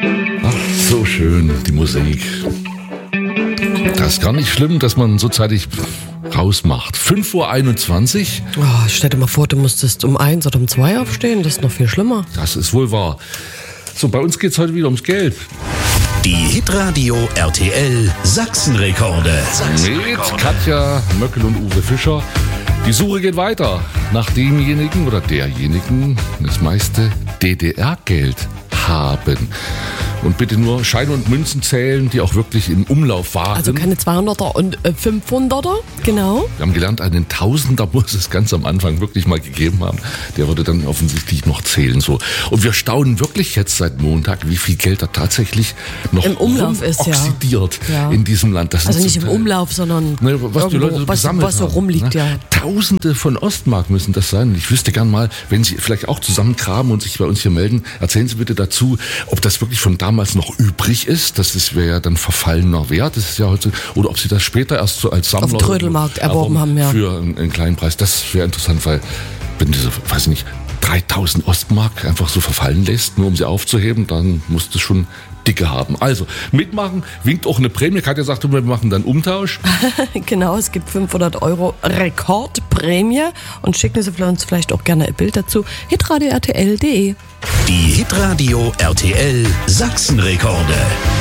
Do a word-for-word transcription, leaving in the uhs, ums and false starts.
Ach, so schön, die Musik. Das ist gar nicht schlimm, dass man so zeitig rausmacht. fünf Uhr einundzwanzig. Oh, stell dir mal vor, du musstest um eins oder um zwei aufstehen. Das ist noch viel schlimmer. Das ist wohl wahr. So, bei uns geht's heute wieder ums Geld. Die Hitradio R T L Sachsenrekorde. Mit Katja Möckel und Uwe Fischer. Die Suche geht weiter nach demjenigen oder derjenigen, das meiste D D R-Geld haben. Und bitte nur Scheine und Münzen zählen, die auch wirklich im Umlauf waren. Also keine zweihunderter und äh, fünfhunderter, genau. Wir haben gelernt, einen Tausender muss es ganz am Anfang wirklich mal gegeben haben. Der würde dann offensichtlich noch zählen. So. Und wir staunen wirklich jetzt seit Montag, wie viel Geld da tatsächlich noch im Umlauf ist, oxidiert ja. in diesem Land. Das also nicht im Teil, Umlauf, sondern ne, was die Leute so was, gesammelt was so haben, rumliegt, ne? ja. Tausende von Ostmark müssen das sein. Ich wüsste gern mal, wenn Sie vielleicht auch zusammenkramen und sich bei uns hier melden, erzählen Sie bitte dazu, ob das wirklich von damals noch übrig ist. Das wäre ja dann verfallener Wert. Das ist ja heute, oder ob Sie das später erst so als Sammler auf dem Trödelmarkt erworben haben, ja. Für einen, einen kleinen Preis. Das wäre interessant, weil wenn diese, weiß ich nicht, dreitausend Ostmark einfach so verfallen lässt, nur um sie aufzuheben, dann muss das schon dicke haben. Also, mitmachen, winkt auch eine Prämie. Katja sagte, wir machen dann Umtausch. Genau, es gibt fünfhundert Euro Rekordprämie und schicken Sie uns vielleicht auch gerne ein Bild dazu. hitradio r t l punkt d e Die Hitradio R T L Sachsenrekorde.